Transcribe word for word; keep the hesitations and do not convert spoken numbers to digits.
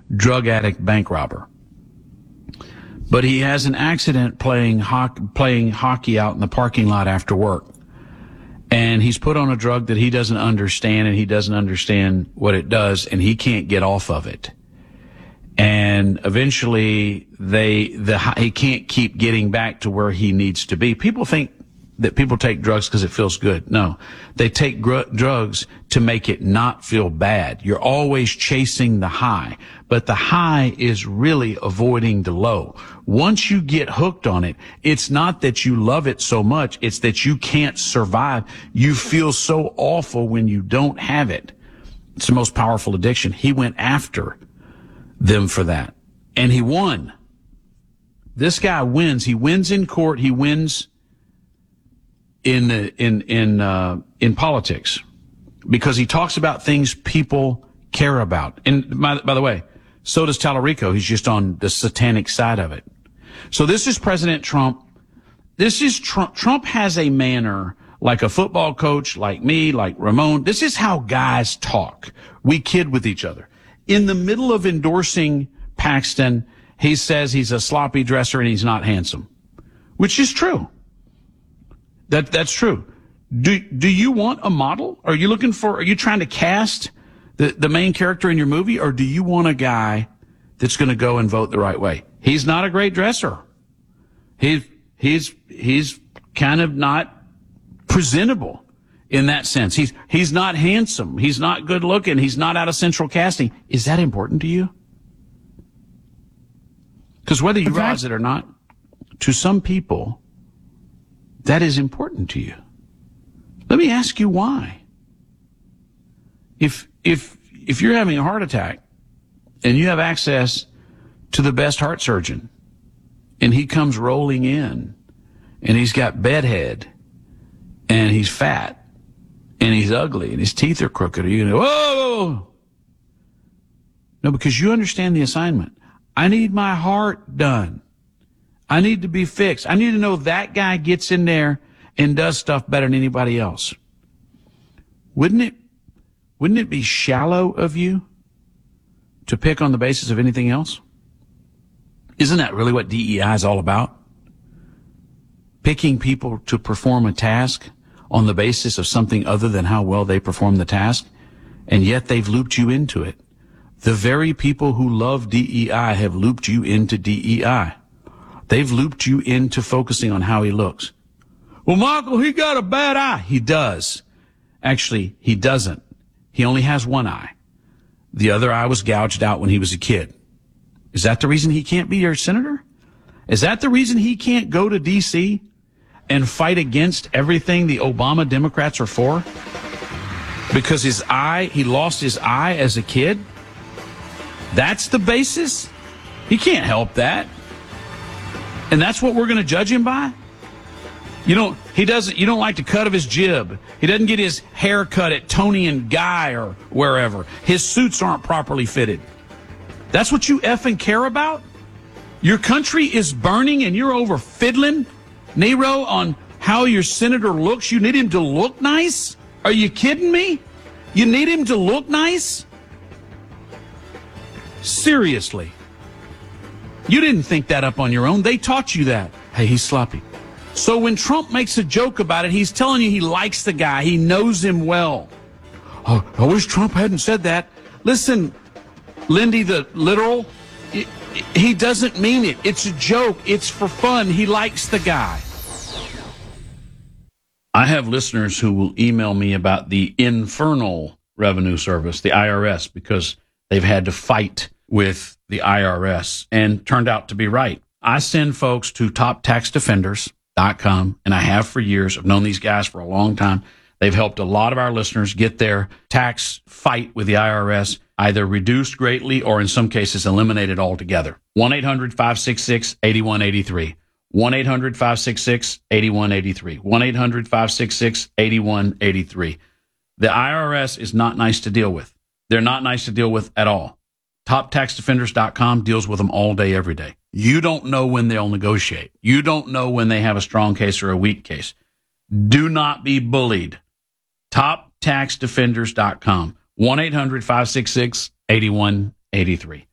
drug addict, bank robber. But he has an accident playing hockey, playing hockey out in the parking lot after work. And he's put on a drug that he doesn't understand, and he doesn't understand what it does, and he can't get off of it. And eventually they, the, he can't keep getting back to where he needs to be. People think that people take drugs because it feels good. No, they take gr- drugs to make it not feel bad. You're always chasing the high, but the high is really avoiding the low. Once you get hooked on it, it's not that you love it so much, it's that you can't survive. You feel so awful when you don't have it. It's the most powerful addiction. He went after them for that, and he won. This guy wins. He wins in court. He wins in the, in in uh, in politics because he talks about things people care about. And by, by the way, so does Tallarico. He's just on the satanic side of it. So this is President Trump. This is Trump. Trump has a manner like a football coach, like me, like Ramon. This is how guys talk. We kid with each other. In the middle of endorsing Paxton, he says he's a sloppy dresser and he's not handsome, which is true. That that's true. Do do you want a model? Are you looking for? Are you trying to cast the the main character in your movie, or do you want a guy that's going to go and vote the right way? He's not a great dresser. He's he's he's kind of not presentable in that sense. He's he's not handsome. He's not good looking. He's not out of central casting. Is that important to you? Because whether you realize it or not, to some people, that is important to you. Let me ask you why. If if if you're having a heart attack and you have access to the best heart surgeon and he comes rolling in and he's got bedhead and he's fat and he's ugly and his teeth are crooked, are you going to go, whoa? No, because you understand the assignment. I need my heart done. I need to be fixed. I need to know that guy gets in there and does stuff better than anybody else. Wouldn't it, wouldn't it be shallow of you to pick on the basis of anything else? Isn't that really what D E I is all about? Picking people to perform a task on the basis of something other than how well they perform the task, and yet they've looped you into it. The very people who love D E I have looped you into D E I. They've looped you into focusing on how he looks. Well, Michael, he got a bad eye. He does. Actually, he doesn't. He only has one eye. The other eye was gouged out when he was a kid. Is that the reason he can't be your senator? Is that the reason he can't go to D C and fight against everything the Obama Democrats are for? Because his eye, he lost his eye as a kid? That's the basis? He can't help that. And that's what we're going to judge him by? You don't, he doesn't, you don't like the cut of his jib. He doesn't get his hair cut at Tony and Guy or wherever. His suits aren't properly fitted. That's what you effing care about? Your country is burning and you're over fiddling, Nero, on how your senator looks? You need him to look nice? Are you kidding me? You need him to look nice? Seriously. You didn't think that up on your own. They taught you that. Hey, he's sloppy. So when Trump makes a joke about it, he's telling you he likes the guy. He knows him well. Oh, I wish Trump hadn't said that. Listen, Lindy, the literal, it, it, he doesn't mean it. It's a joke. It's for fun. He likes the guy. I have listeners who will email me about the Infernal Revenue Service, the I R S, because they've had to fight with the I R S and turned out to be right. I send folks to top tax defenders dot com, and I have for years. I've known these guys for a long time. They've helped a lot of our listeners get their tax fight with the I R S either reduced greatly or in some cases eliminated altogether. one eight hundred five six six eight one eight three. one eight hundred five six six eight one eight three. one eight hundred five six six eight one eight three. The I R S is not nice to deal with. They're not nice to deal with at all. top tax defenders dot com deals with them all day, every day. You don't know when they'll negotiate. You don't know when they have a strong case or a weak case. Do not be bullied. top tax defenders dot com. one eight hundred five six six eight one eight three.